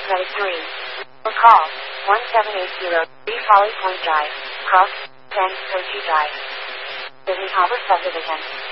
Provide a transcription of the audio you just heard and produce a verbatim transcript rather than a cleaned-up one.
Cosmetic three. Or call one seven eight zero three Folly Point Drive, Cross, San Francisco Drive. Sydney Harbor Subdivision.